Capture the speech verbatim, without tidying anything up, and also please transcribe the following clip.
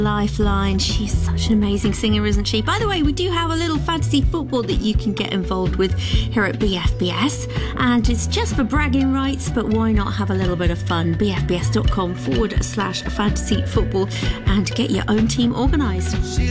Lifeline. She's such an amazing singer, isn't she? By the way, we do have a little fantasy football that you can get involved with here at B F B S, and it's just for bragging rights, but why not have a little bit of fun? bfbs.com forward slash fantasy football and get your own team organised.